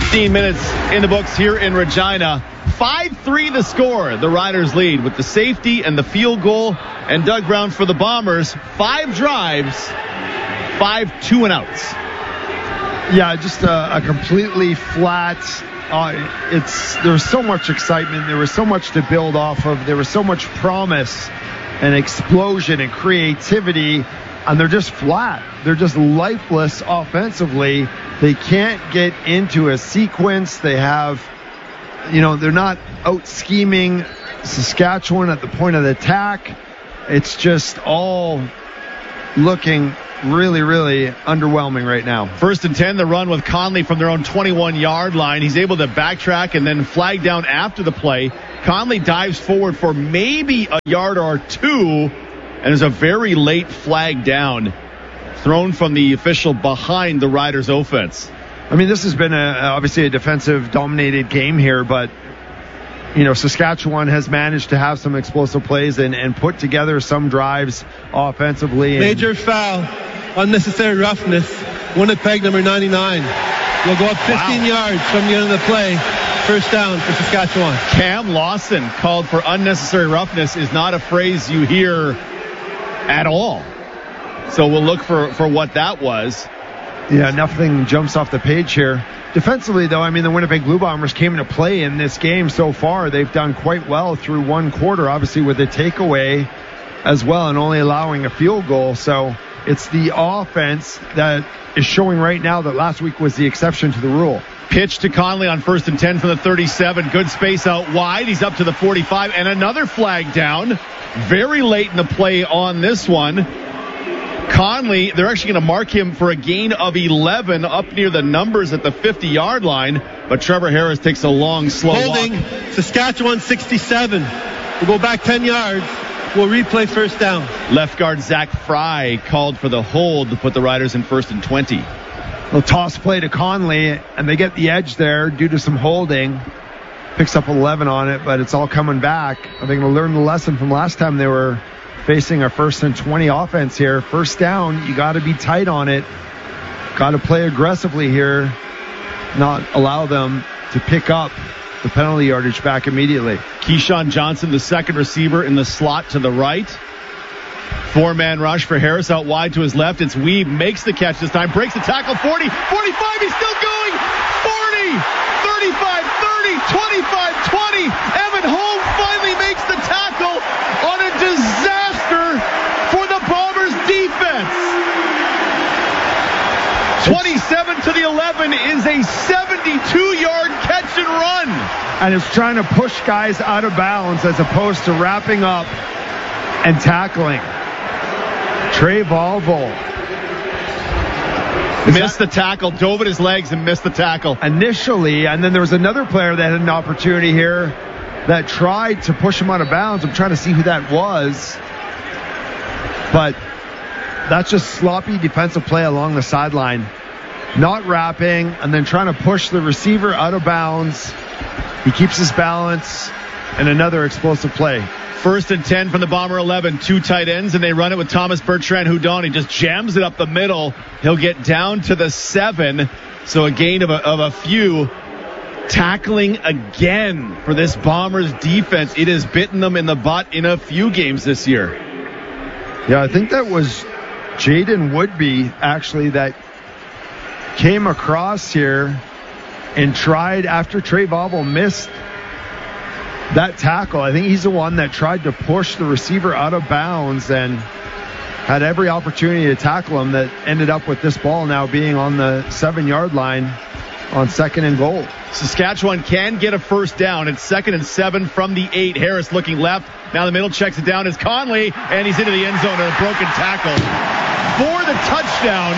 15 minutes in the books here in Regina. 5-3 the score. The Riders lead with the safety and the field goal. And Doug Brown for the Bombers. 5 drives, 5 2-and-outs. Yeah, just a completely flat. There was so much excitement. There was so much to build off of. There was so much promise and explosion and creativity. And they're just flat. They're just lifeless offensively. They can't get into a sequence. They have, they're not out scheming Saskatchewan at the point of the attack. It's just all looking really, really underwhelming right now. 1st and 10, the run with Conley from their own 21-yard line. He's able to backtrack and then flag down after the play. Conley dives forward for maybe a yard or two. And there's a very late flag down thrown from the official behind the Riders' offense. I mean, this has been obviously a defensive-dominated game here, but, Saskatchewan has managed to have some explosive plays and put together some drives offensively. Major foul, unnecessary roughness, Winnipeg number 99. Will go up 15 yards from the end of the play. First down for Saskatchewan. Cam Lawson called for unnecessary roughness is not a phrase you hear at all. So we'll look for what that was. Yeah, nothing jumps off the page here. Defensively, though, the Winnipeg Blue Bombers came into play in this game so far. They've done quite well through one quarter, obviously with a takeaway as well and only allowing a field goal. So it's the offense that is showing right now that last week was the exception to the rule. Pitch to Conley on 1st and 10 from the 37. Good space out wide. He's up to the 45. And another flag down. Very late in the play on this one. Conley, they're actually going to mark him for a gain of 11 up near the numbers at the 50-yard line. But Trevor Harris takes a long, slow holding walk. Saskatchewan 67. We'll go back 10 yards. We'll replay first down. Left guard Zach Fry called for the hold to put the Riders in 1st and 20. Well, toss play to Conley, and they get the edge there due to some holding. Picks up 11 on it, but it's all coming back. I think they'll learn the lesson from last time they were facing a 1st and 20 offense here. First down, you got to be tight on it. Got to play aggressively here, not allow them to pick up the penalty yardage back immediately. Keyshawn Johnson, the second receiver in the slot to the right. 4-man rush for Harris out wide to his left. It's Weeb, makes the catch this time, breaks the tackle, 40, 45, he's still going, 40, 35, 30, 25, 20. Evan Holm finally makes the tackle on a disaster for the Bombers defense. 27 to the 11 is a 72-yard catch and run. And it's trying to push guys out of bounds as opposed to wrapping up and tackling. Trey Volvo missed the tackle, dove at his legs and missed the tackle. Initially, and then there was another player that had an opportunity here that tried to push him out of bounds. I'm trying to see who that was. But that's just sloppy defensive play along the sideline. Not wrapping and then trying to push the receiver out of bounds. He keeps his balance, and another explosive play. 1st and 10 from the Bomber 11. 2 tight ends, and they run it with Thomas Bertrand-Hudon. He just jams it up the middle. He'll get down to the 7. So a gain of a few. Tackling again for this Bombers defense. It has bitten them in the butt in a few games this year. Yeah, I think that was Jaden Woodby, actually, that came across here and tried, after Trey Volvo missed that tackle, I think he's the one that tried to push the receiver out of bounds and had every opportunity to tackle him, that ended up with this ball now being on the 7-yard line on 2nd and goal. Saskatchewan can get a first down. It's 2nd and 7 from the 8. Harris looking left. Now the middle checks it down as Conley, and he's into the end zone on a broken tackle. For the touchdown,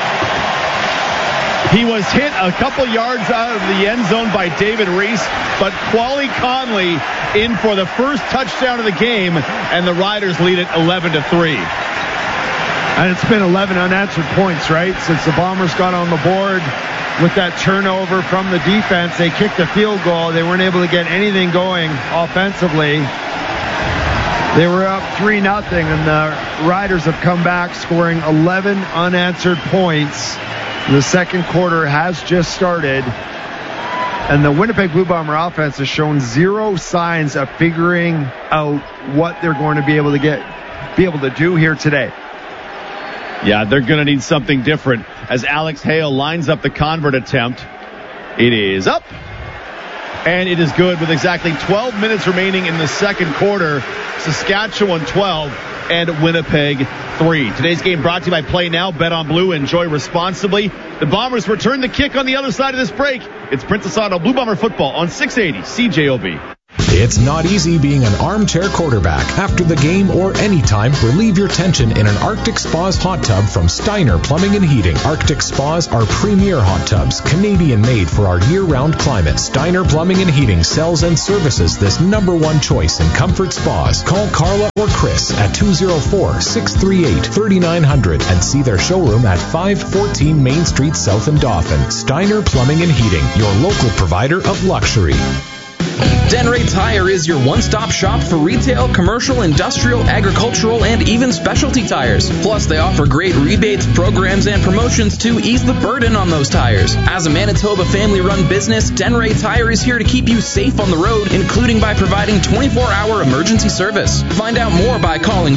he was hit a couple yards out of the end zone by David Reese, but Quali Conley in for the first touchdown of the game, and the Riders lead it 11-3. And it's been 11 unanswered points, right? Since the Bombers got on the board with that turnover from the defense. They kicked a field goal. They weren't able to get anything going offensively. They were up 3-0, and the Riders have come back, scoring 11 unanswered points. The second quarter has just started. And the Winnipeg Blue Bomber offense has shown zero signs of figuring out what they're going to be able to do here today. Yeah, they're going to need something different as Alex Hale lines up the convert attempt. It is up. And it is good with exactly 12 minutes remaining in the second quarter. Saskatchewan 12 and Winnipeg 3. Today's game brought to you by Play Now, Bet on Blue, enjoy responsibly. The Bombers return the kick on the other side of this break. It's Princess Auto Blue Bomber football on 680 CJOB. It's not easy being an armchair quarterback. After the game or anytime, relieve your tension in an Arctic Spas hot tub from Steiner Plumbing and Heating. Arctic Spas are premier hot tubs, Canadian-made for our year-round climate. Steiner Plumbing and Heating sells and services this #1 choice in comfort spas. Call Carla or Chris at 204-638-3900 and see their showroom at 514 Main Street South in Dauphin. Steiner Plumbing and Heating, your local provider of luxury. Denray Tire is your one-stop shop for retail, commercial, industrial, agricultural, and even specialty tires. Plus, they offer great rebates, programs, and promotions to ease the burden on those tires. As a Manitoba family-run business, Denray Tire is here to keep you safe on the road, including by providing 24-hour emergency service. Find out more by calling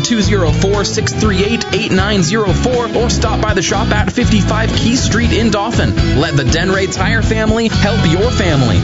204-638-8904 or stop by the shop at 55 Key Street in Dauphin. Let the Denray Tire family help your family.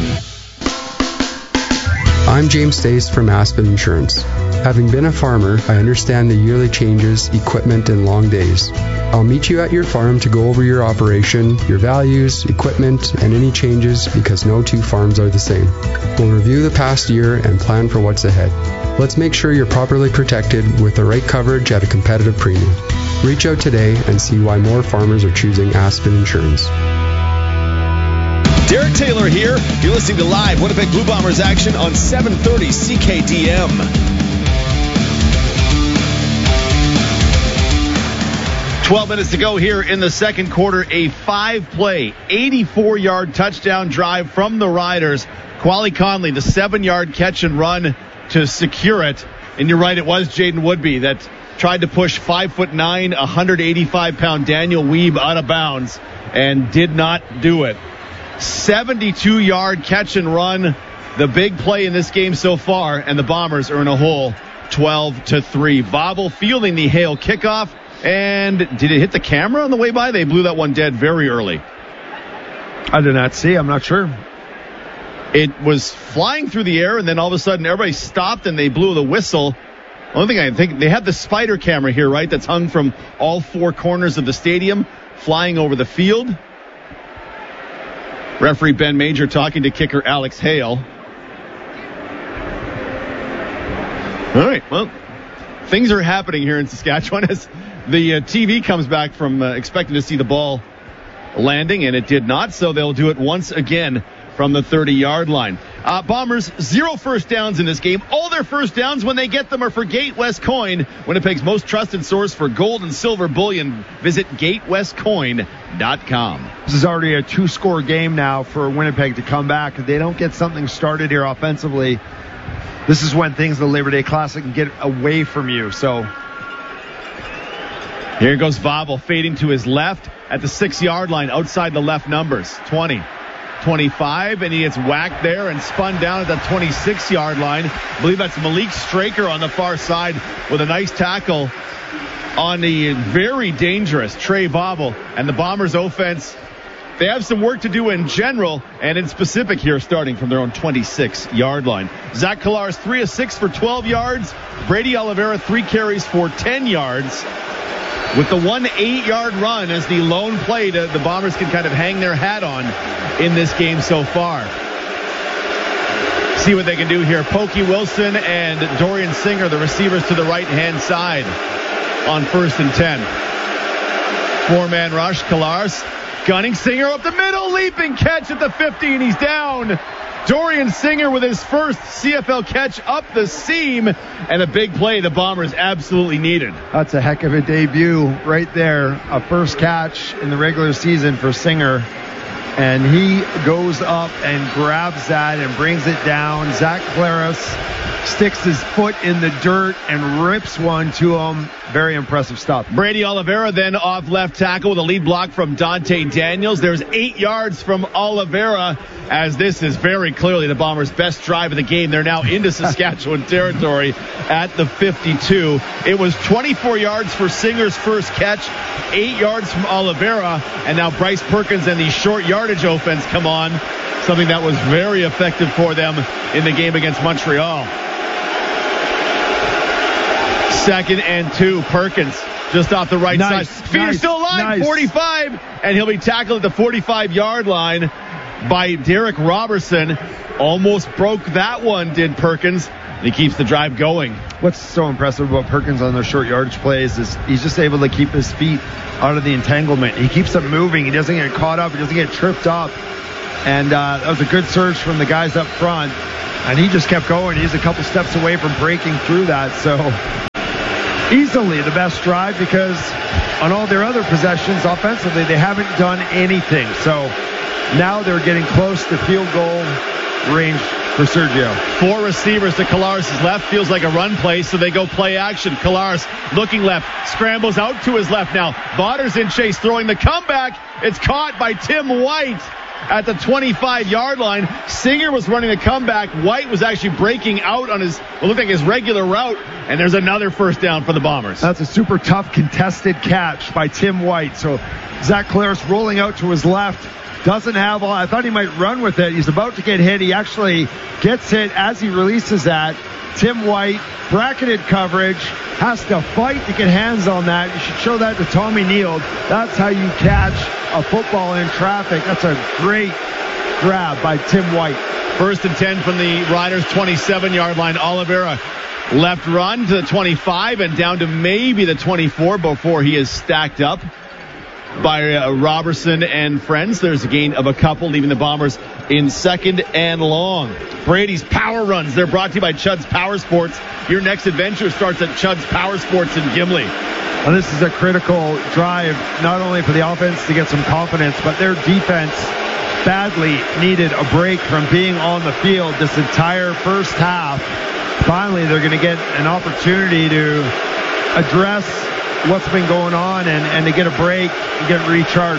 I'm James Stace from Aspen Insurance. Having been a farmer, I understand the yearly changes, equipment, and long days. I'll meet you at your farm to go over your operation, your values, equipment, and any changes because no two farms are the same. We'll review the past year and plan for what's ahead. Let's make sure you're properly protected with the right coverage at a competitive premium. Reach out today and see why more farmers are choosing Aspen Insurance. Derek Taylor here. You're listening to live Winnipeg Blue Bombers action on 730 CKDM. "12 minutes to go here in the second quarter. A 5-play, 84-yard touchdown drive from the Riders. Quali Conley, the 7-yard catch and run to secure it. And you're right, it was Jaden Woodby that tried to push 5'9", 185-pound Daniel Wiebe out of bounds and did not do it. 72-yard catch and run, the big play in this game so far, and the Bombers are in a hole 12-3. Bobble fielding the Hale kickoff, and did it hit the camera on the way by? They blew that one dead very early. I did not see. I'm not sure. It was flying through the air, and then all of a sudden everybody stopped and they blew the whistle. Only thing I think, they have the spider camera here, right, that's hung from all four corners of the stadium, flying over the field. Referee Ben Major talking to kicker Alex Hale. All right, well, things are happening here in Saskatchewan as the TV comes back from expecting to see the ball landing, and it did not, so they'll do it once again from the 30-yard line. Bombers, 0 first downs in this game. All their first downs, when they get them, are for Gatewest Coin, Winnipeg's most trusted source for gold and silver bullion. Visit gatewestcoin.com. This is already a 2-score game now for Winnipeg to come back. If they don't get something started here offensively, this is when things in the Labor Day Classic can get away from you. So here goes Vobble fading to his left at the 6-yard line outside the left numbers. 20. 25, and he gets whacked there and spun down at the 26-yard line. I believe that's Malik Straker on the far side with a nice tackle on the very dangerous Trey Bobble. And the Bombers offense, they have some work to do in general and in specific here, starting from their own 26-yard line. Zach Collaros 3 of 6 for 12 yards. Brady Oliveira 3 carries for 10 yards. With the 1 8-yard run as the lone play the Bombers can kind of hang their hat on in this game so far. See what they can do here. Pokey Wilson and Dorian Singer, the receivers to the right-hand side on 1st and 10. 4-man rush. Collaros gunning Singer up the middle, leaping catch at the 50, and he's down. Dorian Singer with his first CFL catch up the seam, and a big play the Bombers absolutely needed. That's a heck of a debut right there. A first catch in the regular season for Singer. And he goes up and grabs that and brings it down. Zach Collaros sticks his foot in the dirt and rips one to him. Very impressive stuff. Brady Oliveira then off left tackle with a lead block from Dante Daniels. There's 8 yards from Oliveira, as this is very clearly the Bombers' best drive of the game. They're now into Saskatchewan territory at the 52. It was 24 yards for Singer's first catch, 8 yards from Oliveira, and now Bryce Perkins and the short yardage offense come on, something that was very effective for them in the game against Montreal. 2nd and 2. Perkins just off the right side. Feet are still alive. 45, and he'll be tackled at the 45-yard line by Derek Robertson. Almost broke that one, did Perkins. And he keeps the drive going. What's so impressive about Perkins on those short yardage plays is he's just able to keep his feet out of the entanglement. He keeps them moving. He doesn't get caught up. He doesn't get tripped up. And that was a good surge from the guys up front. And he just kept going. He's a couple steps away from breaking through that. So easily the best drive, because on all their other possessions offensively, they haven't done anything. So now they're getting close to field goal range for Sergio. 4 receivers to Collaros' left. Feels like a run play, so they go play action. Collaros looking left, scrambles out to his left now. Vodder's in chase, throwing the comeback. It's caught by Tim White at the 25-yard line. Singer was running the comeback. White was actually breaking out on his, what looked like his regular route, and there's another first down for the Bombers. That's a super tough contested catch by Tim White. So Zach Collaros rolling out to his left. Doesn't have all. I thought he might run with it. He's about to get hit. He actually gets hit as he releases that. Tim White, bracketed coverage, has to fight to get hands on that. You should show that to Tommy Neal. That's how you catch a football in traffic. That's a great grab by Tim White. 1st and 10 from the Riders' 27-yard line. Oliveira left run to the 25 and down to maybe the 24 before he is stacked up by Robertson and friends. There's a gain of a couple, leaving the Bombers in 2nd and long. Brady's Power Runs. They're brought to you by Chud's Power Sports. Your next adventure starts at Chud's Power Sports in Gimli. Well, this is a critical drive, not only for the offense to get some confidence, but their defense badly needed a break from being on the field this entire first half. Finally, they're going to get an opportunity to address what's been going on and to get a break and get recharged.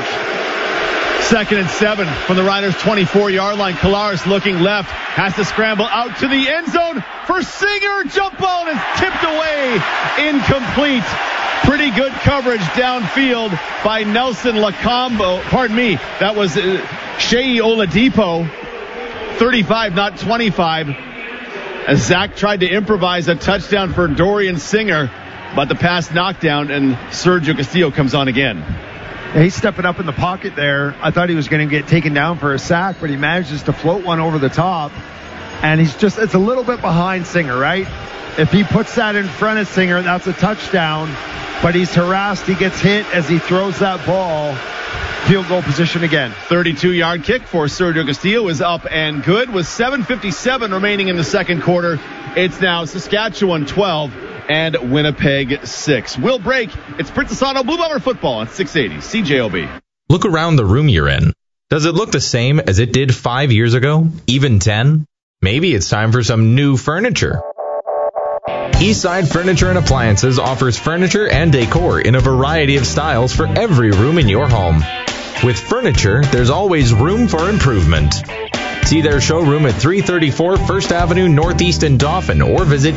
2nd and 7 from the Riders' 24-yard line. Collaros looking left, has to scramble out to the end zone for Singer. Jump ball is tipped away, incomplete. Pretty good coverage downfield by Nelson Lacombo. Pardon me, that was Shea Oladipo. 35, not 25. As Zach tried to improvise a touchdown for Dorian Singer, but the pass knocked down, and Sergio Castillo comes on again. Yeah, he's stepping up in the pocket there. I thought he was going to get taken down for a sack, but he manages to float one over the top. And it's a little bit behind Singer, right? If he puts that in front of Singer, that's a touchdown. But he's harassed. He gets hit as he throws that ball. Field goal position again. 32-yard kick for Sergio Castillo is up and good. With 7:57 remaining in the second quarter, it's now Saskatchewan 12 and Winnipeg 6. We'll break. It's Princess Auto Blue Bomber football on 680 CJOB. Look around the room you're in. Does it look the same as it did 5 years ago? Even 10? Maybe it's time for some new furniture. Eastside Furniture and Appliances offers furniture and decor in a variety of styles for every room in your home. With furniture, there's always room for improvement. See their showroom at 334 First Avenue Northeast in Dauphin or visit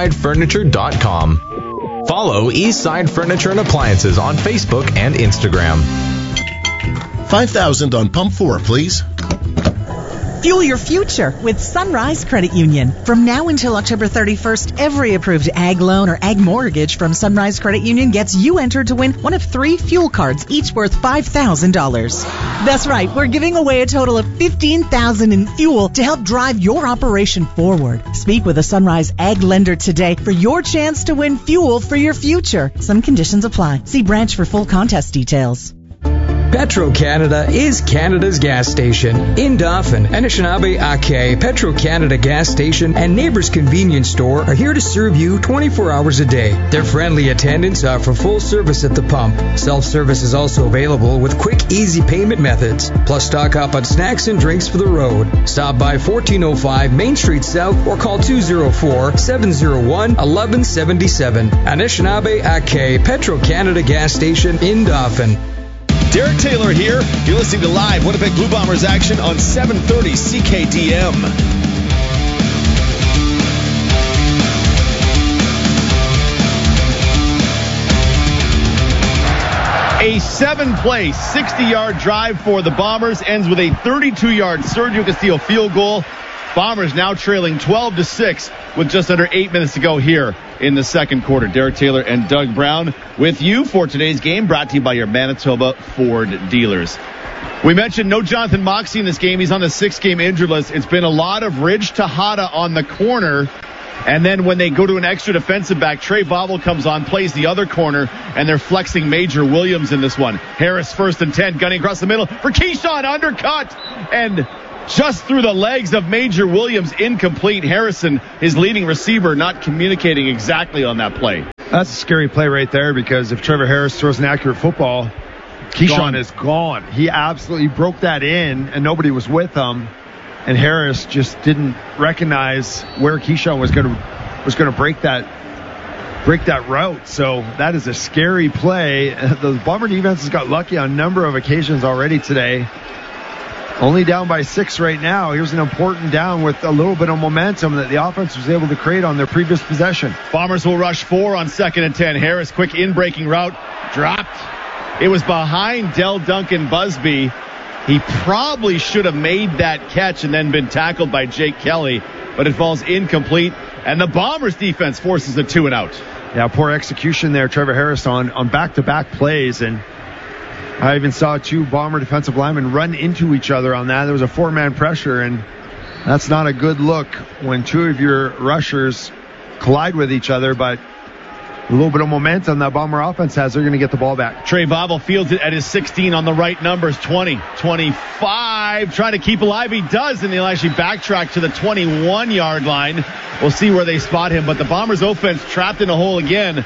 eastsidefurniture.com. Follow Eastside Furniture and Appliances on Facebook and Instagram. 5,000 on pump 4, please. Fuel your future with Sunrise Credit Union. From now until October 31st, every approved ag loan or ag mortgage from Sunrise Credit Union gets you entered to win one of 3 fuel cards, each worth $5,000. That's right, we're giving away a total of $15,000 in fuel to help drive your operation forward. Speak with a Sunrise Ag lender today for your chance to win fuel for your future. Some conditions apply. See branch for full contest details. Petro-Canada is Canada's gas station. In Dauphin, Anishinaabe-Ake, Petro-Canada gas station and Neighbors Convenience Store are here to serve you 24 hours a day. Their friendly attendants offer full service at the pump. Self-service is also available with quick, easy payment methods. Plus, stock up on snacks and drinks for the road. Stop by 1405 Main Street South or call 204-701-1177. Anishinaabe-Ake, Petro-Canada gas station in Dauphin. Derek Taylor here. You're listening to live Winnipeg Blue Bombers action on 730 CKDM. A 7-play, 60-yard drive for the Bombers ends with a 32-yard Sergio Castillo field goal. Bombers now trailing 12-6 with just under 8 minutes to go here in the second quarter. Derek Taylor and Doug Brown with you for today's game, brought to you by your Manitoba Ford dealers. We mentioned no Jonathan Moxey in this game. He's on the 6-game injured list. It's been a lot of Ridge Tejada on the corner. And then when they go to an extra defensive back, Trey Bobble comes on, plays the other corner, and they're flexing Major Williams in this one. Harris 1st and 10, gunning across the middle for Keyshawn, undercut, and just through the legs of Major Williams, incomplete. Harrison, his leading receiver, not communicating exactly on that play. That's a scary play right there, because if Trevor Harris throws an accurate football, Keyshawn is gone. He absolutely broke that in, and nobody was with him. And Harris just didn't recognize where Keyshawn was going to break that route. So that is a scary play. The Bomber defense has got lucky on a number of occasions already today. Only down by 6 right now. Here's an important down with a little bit of momentum that the offense was able to create on their previous possession. Bombers will rush 4 on 2nd and 10. Harris, quick in-breaking route, dropped. It was behind Del Duncan Busby. He probably should have made that catch and then been tackled by Jake Kelly, but it falls incomplete, and the Bombers defense forces a 2-and-out. Yeah, poor execution there, Trevor Harris on back-to-back plays, and I even saw 2 Bomber defensive linemen run into each other on that. There was a 4-man pressure, and that's not a good look when 2 of your rushers collide with each other, but a little bit of momentum that Bomber offense has, they're going to get the ball back. Trey Bobble fields it at his 16 on the right numbers, 20, 25, trying to keep alive. He does, and he'll actually backtrack to the 21-yard line. We'll see where they spot him, but the Bombers offense trapped in a hole again.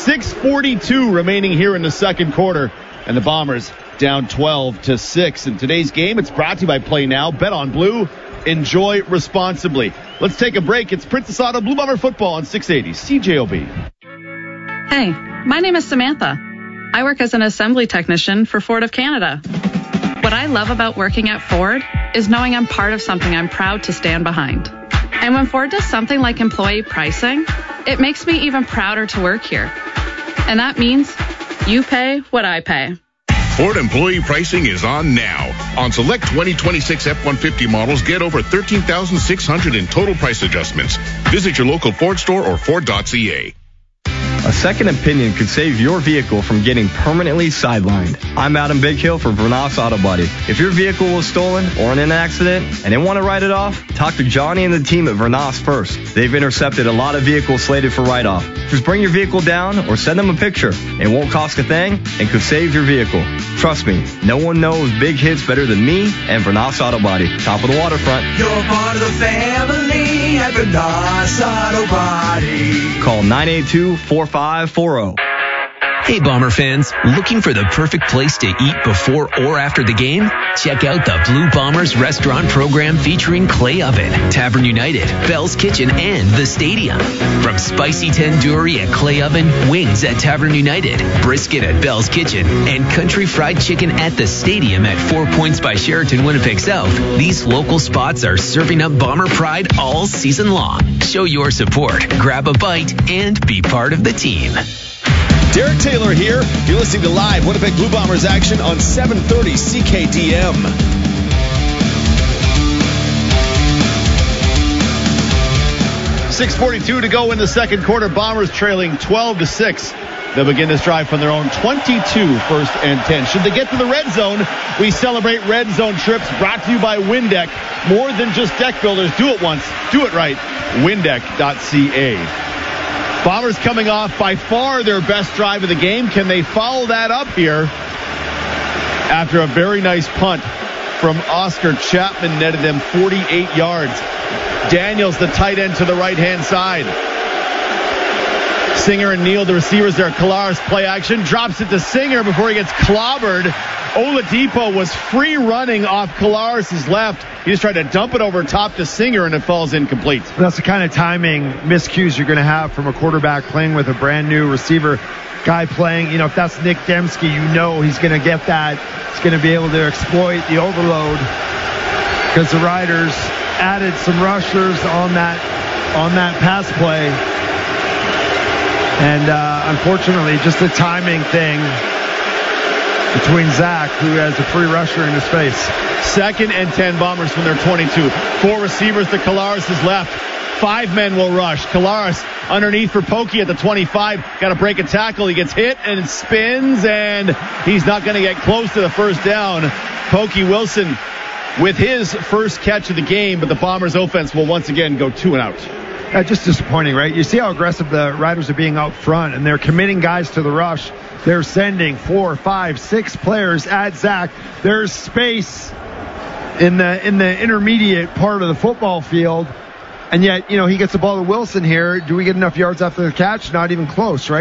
6:42 remaining here in the second quarter, and the Bombers down 12-6. In today's game, it's brought to you by Play Now. Bet on Blue. Enjoy responsibly. Let's take a break. It's Princess Auto Blue Bomber football on 680 CJOB. Hey, my name is Samantha. I work as an assembly technician for Ford of Canada. What I love about working at Ford is knowing I'm part of something I'm proud to stand behind. And when Ford does something like employee pricing, it makes me even prouder to work here. And that means you pay what I pay. Ford employee pricing is on now. On select 2026 F-150 models, get over $13,600 in total price adjustments. Visit your local Ford store or Ford.ca. A second opinion could save your vehicle from getting permanently sidelined. I'm Adam Bighill for Vernas Auto Body. If your vehicle was stolen or in an accident and they want to write it off, talk to Johnny and the team at Vernas first. They've intercepted a lot of vehicles slated for write-off. Just bring your vehicle down or send them a picture. It won't cost a thing and could save your vehicle. Trust me, no one knows big hits better than me and Vernas Auto Body. Top of the waterfront. You're part of the family at Vernas Auto Body. Call 982-4540. Hey Bomber fans, looking for the perfect place to eat before or after the game? Check out the Blue Bombers restaurant program featuring Clay Oven, Tavern United, Bell's Kitchen, and the Stadium. From spicy tandoori at Clay Oven, wings at Tavern United, brisket at Bell's Kitchen, and country fried chicken at the Stadium at 4 Points by Sheraton, Winnipeg South, these local spots are serving up Bomber pride all season long. Show your support, grab a bite, and be part of the team. Derek Taylor here. You're listening to live Winnipeg Blue Bombers action on 730 CKDM. .6:42 to go in the second quarter. Bombers trailing 12-6. They'll begin this drive from their own 22, 1st and 10. Should they get to the red zone, we celebrate red zone trips, brought to you by Windeck. More than just deck builders. Do it once. Do it right. Windeck.ca. Bombers coming off by far their best drive of the game. Can they follow that up here? after a very nice punt from Oscar Chapman netted them 48 yards. Daniels, the tight end, to the right-hand side. Singer and Neal, the receivers there. Collaros play action, drops it to Singer before he gets clobbered. Oladipo was free running off Collaros' left. He just tried to dump it over top to Singer, and it falls incomplete. That's the kind of timing miscues you're going to have from a quarterback playing with a brand new receiver guy playing. If that's Nick Dembski, he's going to get that. He's going to be able to exploit the overload because the Riders added some rushers on that pass play. And unfortunately, just a timing thing between Zach, who has a free rusher in his face. 2nd and 10 Bombers from their 22. 4 receivers to Collaros' left. 5 men will rush. Collaros underneath for Pokey at the 25. Got to break a tackle. He gets hit and spins, and he's not going to get close to the first down. Pokey Wilson with his first catch of the game, but the Bombers' offense will once again go 2 and out. Just disappointing, right? You see how aggressive the Riders are being out front, and they're committing guys to the rush. They're sending 4, 5, 6 players at Zach. There's space in the intermediate part of the football field, and yet, he gets the ball to Wilson here. Do we get enough yards after the catch? Not even close, right?